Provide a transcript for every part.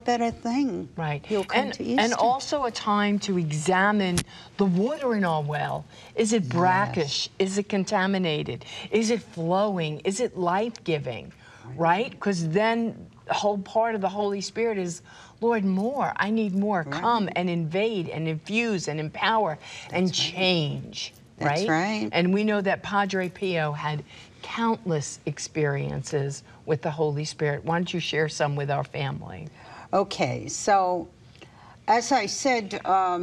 better thing. Right. He'll come to Easter. And also a time to examine the water in our well. Is it brackish? Is it contaminated? Is it flowing? Is it life-giving? Right? Because then the whole part of the Holy Spirit is, Lord, more. I need more. Come and invade and infuse and empower and change. That's right. And we know that Padre Pio had countless experiences with the Holy Spirit. Why don't you share some with our family? Okay, so as I said,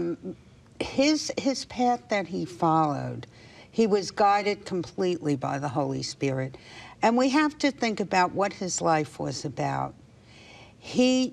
his path that he followed, he was guided completely by the Holy Spirit. And we have to think about what his life was about. He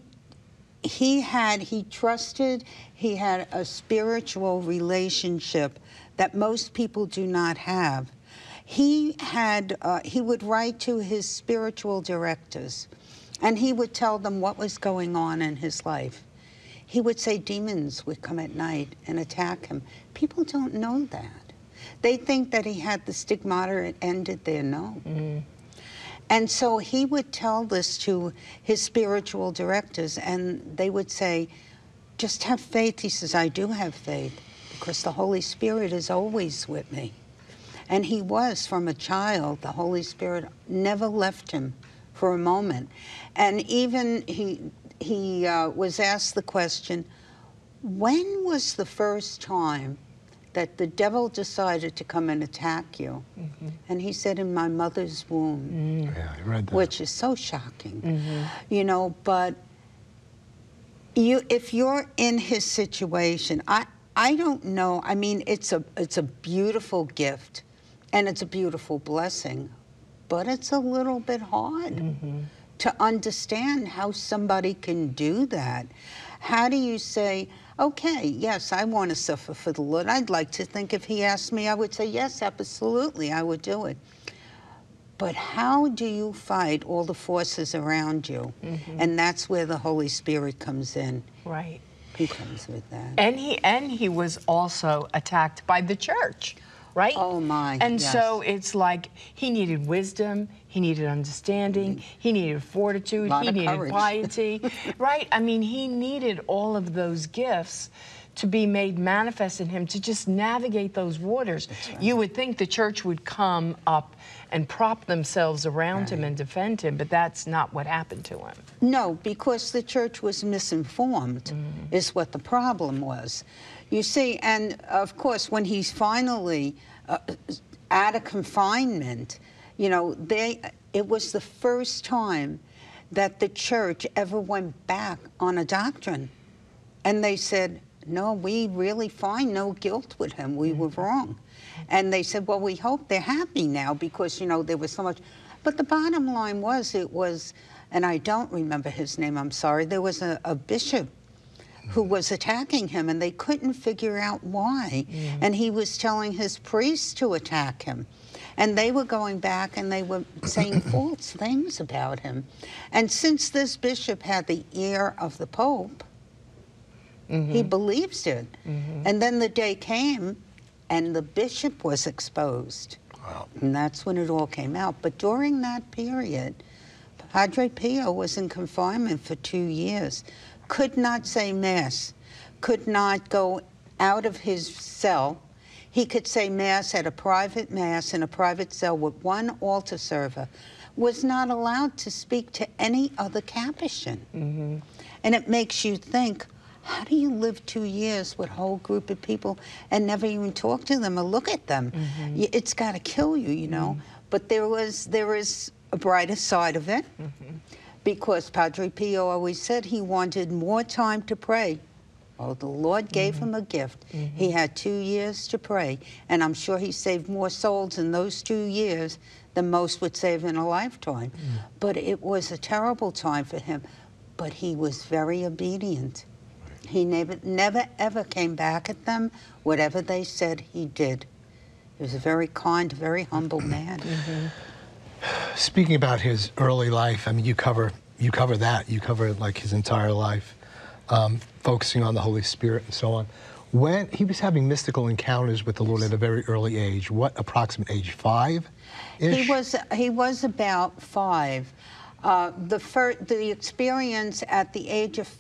trusted, he had a spiritual relationship that most people do not have. He would write to his spiritual directors, and he would tell them what was going on in his life. He would say demons would come at night and attack him. People don't know that. They think that he had the stigmata, it ended there. No. And so he would tell this to his spiritual directors, and they would say, just have faith. He says, I do have faith, because the Holy Spirit is always with me. And he was, from a child, the Holy Spirit never left him for a moment. And even he was asked the question, when was the first time that the devil decided to come and attack you? And he said, in my mother's womb. Yeah, I read that. Which is so shocking. You know, but if you're in his situation, I don't know. I mean, it's a beautiful gift, and it's a beautiful blessing, but it's a little bit hard to understand how somebody can do that. How do you say, okay, yes, I want to suffer for the Lord. I'd like to think if he asked me, I would say, yes, absolutely, I would do it. But how do you fight all the forces around you? And that's where the Holy Spirit comes in. Right. He comes with that. And he was also attacked by the church, right? Oh my. And yes. so it's like he needed wisdom, he needed understanding, he needed fortitude, he needed courage. piety, right? I mean, he needed all of those gifts to be made manifest in him to just navigate those waters. Right. You would think the church would come up and prop themselves around him and defend him, but that's not what happened to him. No, because the church was misinformed, is what the problem was. You see, and of course, when he's finally out of confinement, you know, it was the first time that the church ever went back on a doctrine. And they said, no, we really find no guilt with him. We were wrong. And they said, well, we hope they're happy now because, you know, there was so much. But the bottom line was, it was, and I don't remember his name, I'm sorry, there was a bishop who was attacking him, and they couldn't figure out why. And he was telling his priests to attack him. And they were going back and they were saying false things about him. And since this bishop had the ear of the Pope, he believes it. And then the day came and the bishop was exposed. Wow. And that's when it all came out. But during that period, Padre Pio was in confinement for 2 years. Could not say Mass, could not go out of his cell. He could say Mass at a private Mass in a private cell with one altar server, was not allowed to speak to any other Capuchin. And it makes you think, how do you live 2 years with a whole group of people and never even talk to them or look at them? It's got to kill you, you know. But there is a brighter side of it, because Padre Pio always said he wanted more time to pray. Oh, the Lord gave him a gift. He had 2 years to pray, and I'm sure he saved more souls in those 2 years than most would save in a lifetime. But it was a terrible time for him. But he was very obedient. He never ever came back at them. Whatever they said, he did. He was a very kind, very humble man. Speaking about his early life, I mean, you cover that. You cover like his entire life, focusing on the Holy Spirit and so on. When he was having mystical encounters with the Lord at a very early age, what approximate age, 5-ish? He was about 5. The experience at the age of